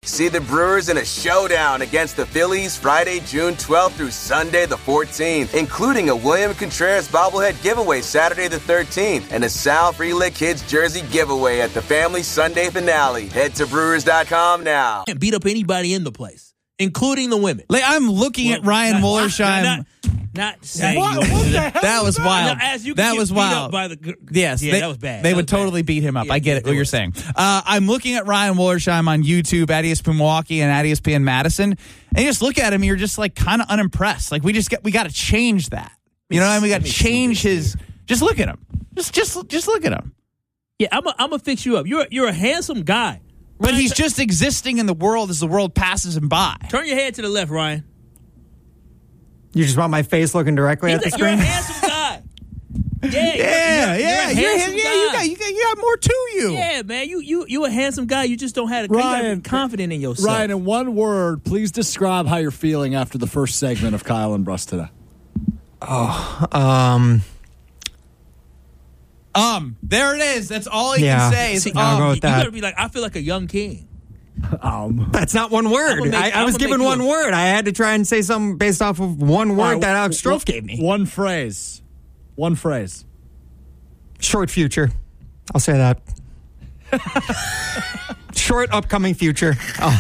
See the Brewers in a showdown against the Phillies Friday, June 12th through Sunday the 14th, including a William Contreras bobblehead giveaway Saturday the 13th and a Sal Frelick Kids jersey giveaway at the family Sunday finale. Head to Brewers.com now. And beat up anybody in the place, including the women. Like, I'm looking at Ryan Wollersheim. Not saying what the hell that was wild. That was wild. Yes, that was bad. They would totally beat him up. I get it. What you're saying. I'm looking at Ryan Wollersheim on YouTube at ESPN Milwaukee and at ESPN Madison, and you just look at him, and you're just like kind of unimpressed. Like we got to change that. You know what I mean? We got to change his. Just look at him. Just look at him. Yeah, I'm gonna fix you up. You're a handsome guy, but he's just existing in the world as the world passes him by. Turn your head to the left, Ryan. You just want my face looking directly at the You're screen? a handsome guy. Yeah. You got more to you. Yeah, man. You a handsome guy. You just don't have Ryan, confident in yourself. Ryan, in one word, please describe how you're feeling after the first segment of Kyle and Bruss today. There it is. That's all he can say. See, I'll go with that. You gotta be like, I feel like a young king. That's not one word. I was given one word. I had to try and say something based off of one word that Alex Strofe gave me. One phrase. Short future. I'll say that. Short upcoming future.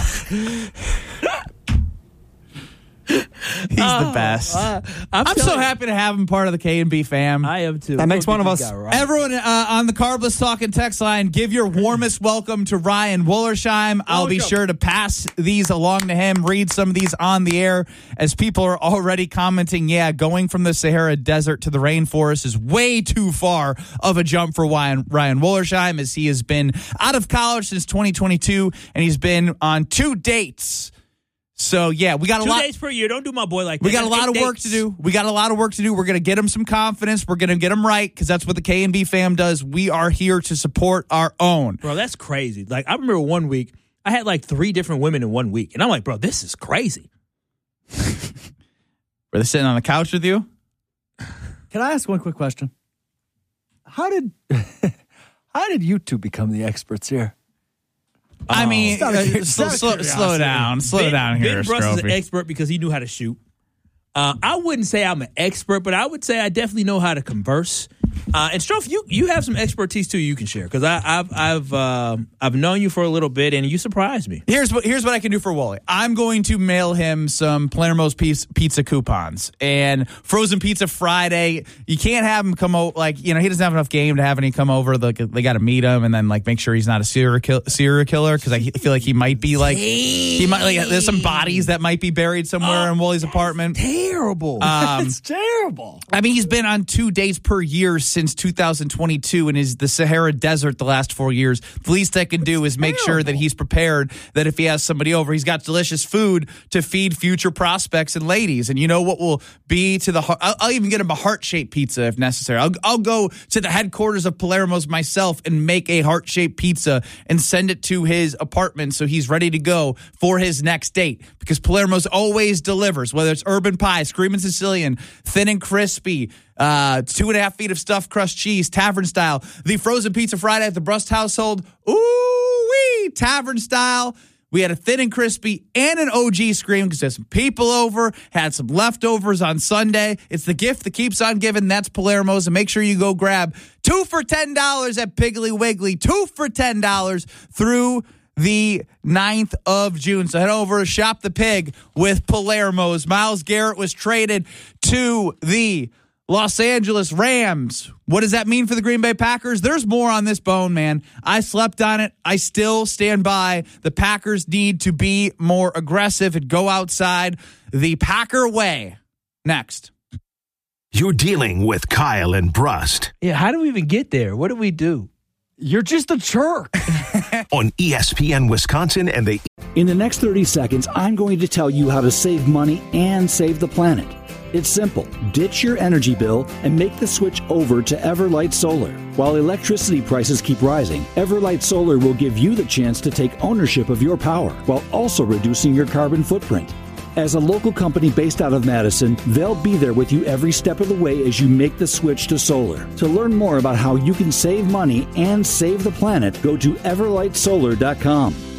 He's the best. I'm so happy to have him part of the K&B fam. I am too. That makes one of us. Everyone on the Carbless Talking text line, give your warmest welcome to Ryan Wollersheim. I'll be sure to pass these along to him, read some of these on the air as people are already commenting, going from the Sahara Desert to the rainforest is way too far of a jump for Ryan Wollersheim, as he has been out of college since 2022 and he's been on 2 dates. So, we got a 2 lot. 2 days per year. Don't do my boy like that. We got a lot of work to do. We're going to get him some confidence. We're going to get him right because that's what the K&B fam does. We are here to support our own. Bro, that's crazy. Like, I remember one week, I had like 3 different women in 1 week. And I'm like, bro, this is crazy. Were they sitting on the couch with you? Can I ask one quick question? How did you two become the experts here? I mean, slow down here, Ben Bruss is an Strophy. expert because he knew how to shoot. I wouldn't say I'm an expert, but I would say I definitely know how to converse. And Strofe, you have some expertise too you can share because I've known you for a little bit and you surprised me. Here's what I can do for Wally. I'm going to mail him some Palermo's pizza coupons and frozen pizza Friday. You can't have him come over he doesn't have enough game to have any come over. They got to meet him and then make sure he's not a serial killer because I feel like he might be there's some bodies that might be buried somewhere in Wally's apartment. Terrible. It's terrible. I mean, he's been on 2 dates per year since 2022 and is the Sahara Desert the last 4 years. The least I can do is make sure that he's prepared, that if he has somebody over, he's got delicious food to feed future prospects and ladies. And you know what will be to the heart? I'll even get him a heart-shaped pizza if necessary. I'll go to the headquarters of Palermo's myself and make a heart-shaped pizza and send it to his apartment so he's ready to go for his next date because Palermo's always delivers, whether it's urban pie, screaming Sicilian, thin and crispy, 2.5 feet of stuffed crust cheese, tavern style. The frozen pizza Friday at the Brust household. Ooh-wee, tavern style. We had a thin and crispy and an OG scream because there's some people over, had some leftovers on Sunday. It's the gift that keeps on giving. That's Palermo's. And make sure you go grab 2 for $10 at Piggly Wiggly. 2 for $10 through the 9th of June. So head over to Shop the Pig with Palermo's. Myles Garrett was traded to the Los Angeles Rams. What does that mean for the Green Bay Packers? There's more on this bone, man. I slept on it. I still stand by. The Packers need to be more aggressive and go outside the Packer way. Next. You're dealing with Kyle and Brust. Yeah, how do we even get there? What do we do? You're just a jerk. On ESPN Wisconsin and the... In the next 30 seconds, I'm going to tell you how to save money and save the planet. It's simple. Ditch your energy bill and make the switch over to Everlight Solar. While electricity prices keep rising, Everlight Solar will give you the chance to take ownership of your power while also reducing your carbon footprint. As a local company based out of Madison, they'll be there with you every step of the way as you make the switch to solar. To learn more about how you can save money and save the planet, go to everlightsolar.com.